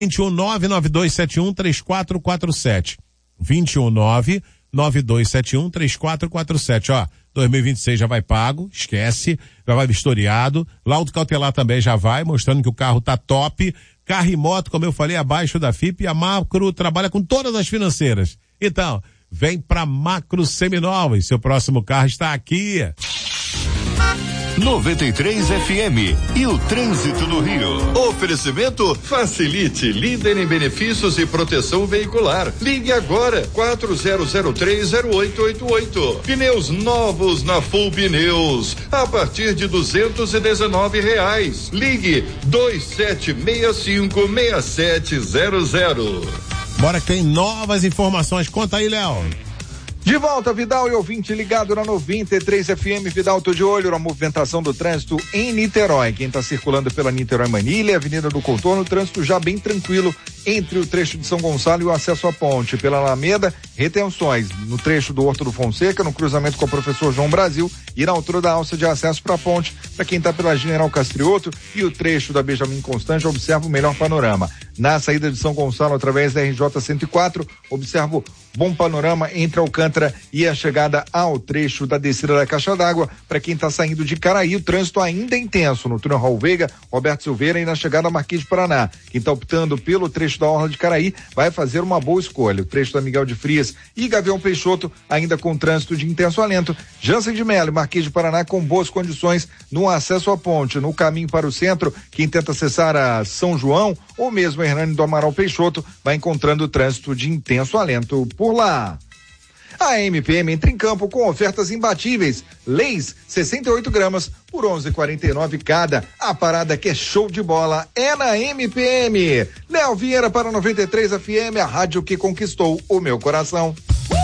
21992713447. 21992713447. Ó, 2026 já vai pago, esquece, já vai vistoriado. Laudo cautelar também já vai, mostrando que o carro tá top. Carro e moto, como eu falei, abaixo da FIP, e a Macro trabalha com todas as financeiras. Então, vem pra Macro Seminovos, seu próximo carro está aqui. 93 FM e o trânsito no Rio. Oferecimento Facilite, líder em benefícios e proteção veicular. Ligue agora 40030888. Pneus novos na Full Pneus a partir de R$219. Ligue 27656700. Bora que tem novas informações. Conta aí, Léo. De volta, Vidal e ouvinte ligado na 93 FM. Vidal, tô de olho na movimentação do trânsito em Niterói. Quem está circulando pela Niterói Manilha, Avenida do Contorno, o trânsito já bem tranquilo entre o trecho de São Gonçalo e o acesso à ponte. Pela Alameda, retenções no trecho do Horto do Fonseca, no cruzamento com o Professor João Brasil e na altura da alça de acesso para a ponte. Para quem está pela General Castrioto e o trecho da Benjamin Constant, observa o melhor panorama. Na saída de São Gonçalo, através da RJ 104, observo bom panorama entre Alcântara e a chegada ao trecho da descida da Caixa d'Água. Para quem está saindo de Caraí, o trânsito ainda é intenso no túnel Raul Veiga, Roberto Silveira e na chegada a Marquês de Paraná. Quem está optando pelo trecho da Orla de Caraí vai fazer uma boa escolha. O trecho da Miguel de Frias e Gavião Peixoto ainda com trânsito de intenso alento. Jansen de Melo e Marquês de Paraná com boas condições no acesso à ponte. No caminho para o centro, quem tenta acessar a São João ou mesmo Hernani do Amaral Peixoto vai encontrando trânsito de intenso alento por lá. A MPM entra em campo com ofertas imbatíveis. Leis 68 gramas por 11,49 cada. A parada que é show de bola é na MPM. Léo Vieira para 93 FM, a rádio que conquistou o meu coração.